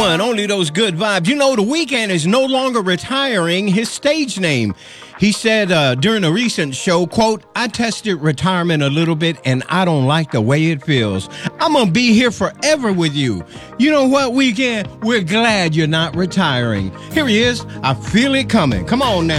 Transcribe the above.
one, only those good vibes. You know, The Weeknd is no longer retiring his stage name. He said during a recent show, quote, "I tested retirement a little bit and I don't like the way it feels. I'm going to be here forever with you." You know what, Weeknd? We're glad you're not retiring. Here he is. I feel it coming. Come on now.